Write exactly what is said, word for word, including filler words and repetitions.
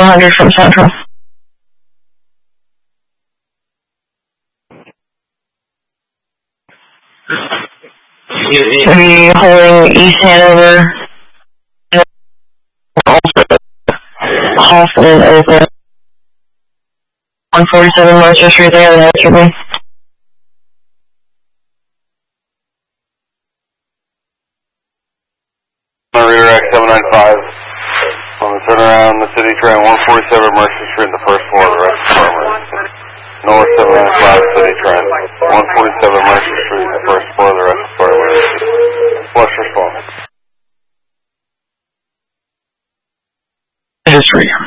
hundred from Central. Are you holding East Hanover? Hoffman over one forty-seven Mercer Street there in Atrophy. Redirect seven nine five on the turnaround, the city train one forty-seven Mercer Street in the first floor of the rest of the emergency. North seven nine five city train one forty-seven Mercer Street in the first floor of the rest of the emergency. Flush response. History.